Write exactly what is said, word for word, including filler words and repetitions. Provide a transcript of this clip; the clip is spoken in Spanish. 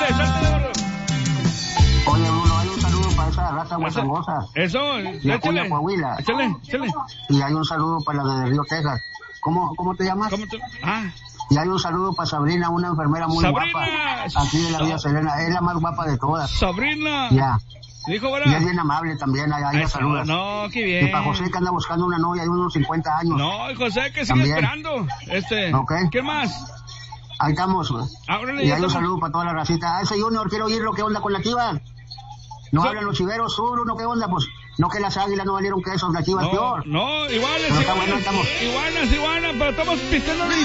Salte, salte, gordo. Oye, Bruno, hay un saludo para esa raza guasangosa. Eso, de Acuña, Coahuila. Échale, échale. Y hay un saludo para la de Río Texas. ¿Cómo, cómo te llamas? ¿Cómo te... Ah. Y hay un saludo para Sabrina, una enfermera muy Sabrina. guapa. Aquí de la Villa Serena. Es la más guapa de todas. Sabrina. Ya. Dijo, ¿verdad? Y es bien amable también, ahí la saludas. No, qué bien. Y para José, que anda buscando una novia de unos cincuenta años. No, José, que sigue también. esperando. Este. Ok. ¿Qué más? Ahí estamos. Ábrele, y hay estamos. un saludo para toda la racita. Ah, ese Junior, quiero oírlo, ¿qué onda con la Chiva? No so... hablan los chiveros, sur, uno, ¿qué onda? Pues, no que las águilas no valieron quesos, la Chiva es no, peor. No, iguales, pero iguanas, bueno, estamos... iguanas, iguanas, pero estamos pisteando